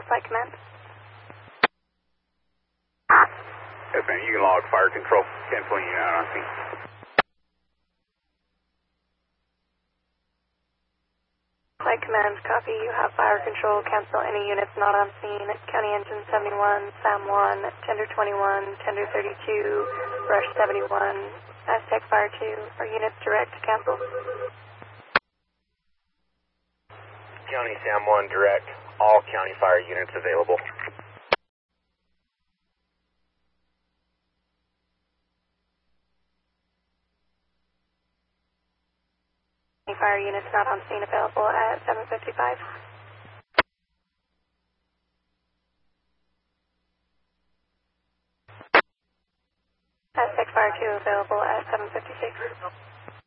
Flight Command. Yes, ma'am. You can log fire control. 1020 out on scene. Flight Command, copy. You have fire control. Cancel any units not on scene. County Engine 71, SAM 1, Tender 21, Tender 32, Rush 71, Aztec Fire 2. Are units direct? Cancel. County SAM 1 direct. All county fire units available. Any fire units not on scene available at 7:55. Aztec Fire 2 available at 7:56.